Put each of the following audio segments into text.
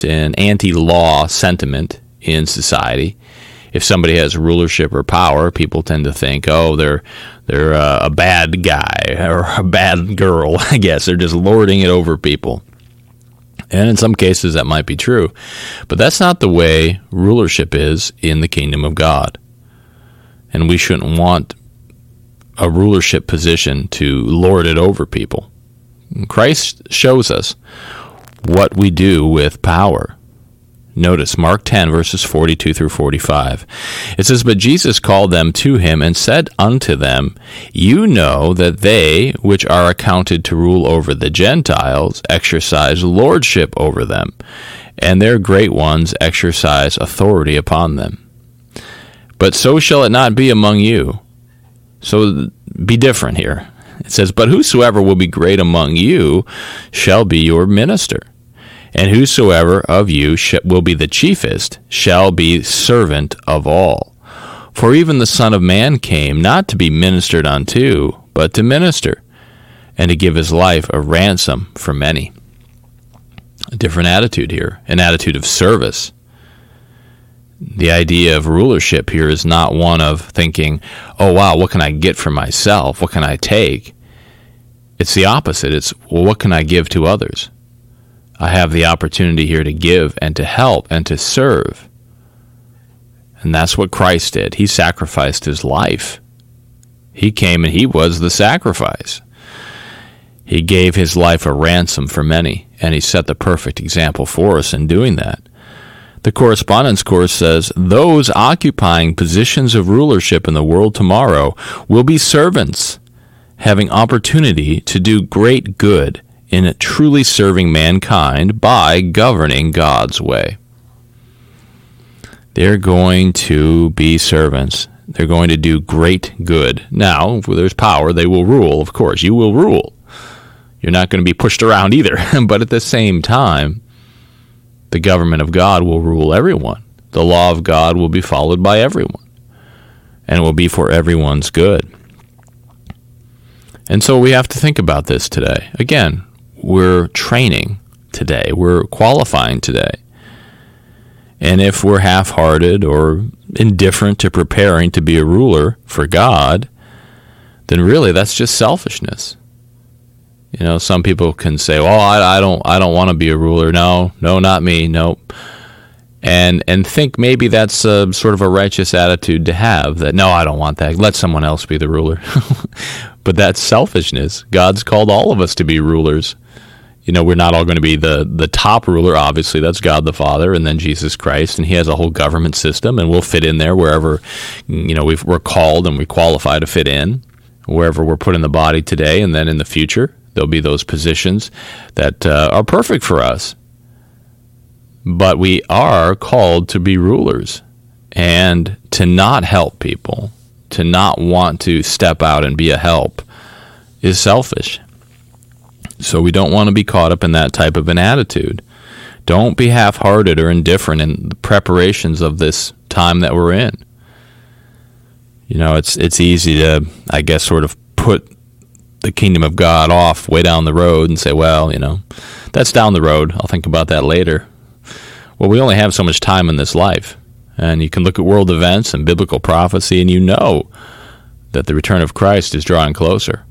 an anti-law sentiment in society. If somebody has rulership or power, people tend to think, oh, they're a bad guy or a bad girl, I guess. They're just lording it over people. And in some cases, that might be true. But that's not the way rulership is in the kingdom of God. And we shouldn't want a rulership position to lord it over people. Christ shows us what we do with power. Notice Mark 10, verses 42 through 45. It says, But Jesus called them to him and said unto them, You know that they which are accounted to rule over the Gentiles exercise lordship over them, and their great ones exercise authority upon them. But so shall it not be among you. So be different here. It says, But whosoever will be great among you shall be your minister. And whosoever of you will be the chiefest shall be servant of all. For even the Son of Man came not to be ministered unto, but to minister, and to give his life a ransom for many. A different attitude here, an attitude of service. The idea of rulership here is not one of thinking, oh wow, what can I get for myself? What can I take? It's the opposite. It's, well, what can I give to others? I have the opportunity here to give and to help and to serve. And that's what Christ did. He sacrificed his life. He came and he was the sacrifice. He gave his life a ransom for many, and he set the perfect example for us in doing that. The correspondence course says, those occupying positions of rulership in the world tomorrow will be servants, having opportunity to do great good in truly serving mankind by governing God's way. They're going to be servants. They're going to do great good. Now, where there's power, they will rule, of course. You will rule. You're not going to be pushed around either. But at the same time, the government of God will rule everyone. The law of God will be followed by everyone. And it will be for everyone's good. And so we have to think about this today. Again, we're training today. We're qualifying today. And if we're half-hearted or indifferent to preparing to be a ruler for God, then really that's just selfishness. You know, some people can say, "Oh, I don't want to be a ruler. No, not me. Nope." And think maybe that's sort of a righteous attitude to have. That no, I don't want that. Let someone else be the ruler. But that's selfishness. God's called all of us to be rulers. You know, we're not all going to be the top ruler, obviously. That's God the Father and then Jesus Christ, and he has a whole government system, and we'll fit in there wherever, you know, we're called and we qualify to fit in, wherever we're put in the body today, and then in the future, there'll be those positions that are perfect for us. But we are called to be rulers, and to not help people, to not want to step out and be a help, is selfish. So we don't want to be caught up in that type of an attitude. Don't be half-hearted or indifferent in the preparations of this time that we're in. You know, it's easy to, I guess, sort of put the kingdom of God off way down the road and say, well, you know, that's down the road. I'll think about that later. Well, we only have so much time in this life. And you can look at world events and biblical prophecy, and you know that the return of Christ is drawing closer.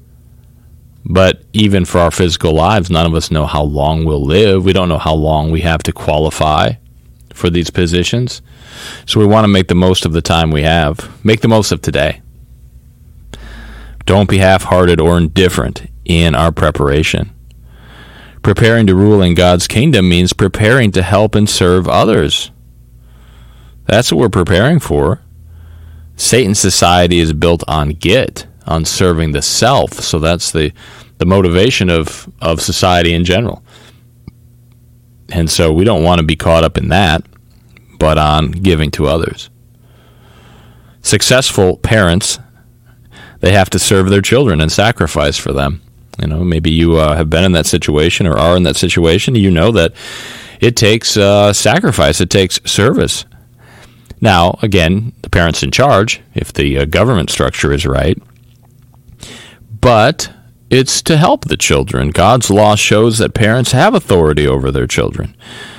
But even for our physical lives, none of us know how long we'll live. We don't know how long we have to qualify for these positions. So we want to make the most of the time we have. Make the most of today. Don't be half-hearted or indifferent in our preparation. Preparing to rule in God's kingdom means preparing to help and serve others. That's what we're preparing for. Satan's society is built on on serving the self. So that's the motivation of society in general. And so we don't want to be caught up in that, but on giving to others. Successful parents, they have to serve their children and sacrifice for them. You know, maybe you have been in that situation or are in that situation. You know that it takes sacrifice. It takes service. Now, again, the parent's in charge if the government structure is right. But it's to help the children. God's law shows that parents have authority over their children.